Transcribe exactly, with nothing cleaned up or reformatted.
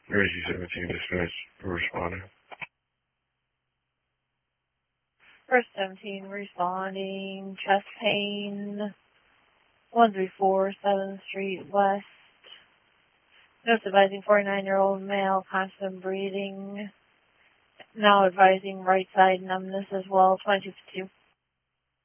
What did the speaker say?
Gracie seventeen dispatch responding. First seventeen responding, chest pain, one three four seventh Street West. Notes advising forty-nine-year-old male, constant breathing. Now advising right side numbness as well, twenty-two fifty-two.